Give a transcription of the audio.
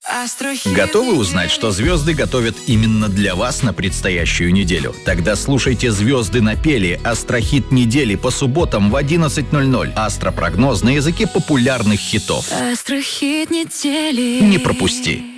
Готовы узнать, что звезды готовят именно для вас на предстоящую неделю? Тогда слушайте «Звезды напели» — астрохит недели по субботам в 11:00. Астропрогноз на языке популярных хитов. Астрохит недели. Не пропусти!